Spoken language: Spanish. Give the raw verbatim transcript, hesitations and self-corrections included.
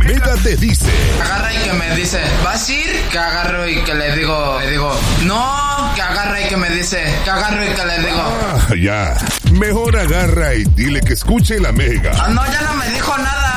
Mega te dice. Agarra y que me dice, ¿vas a ir? Que agarro y que le digo, le digo, no, que agarra y que me dice, que agarro y que le digo. Ah, ya. Mejor agarra y dile que escuche la Mega. Ah, no, ya no me dijo nada.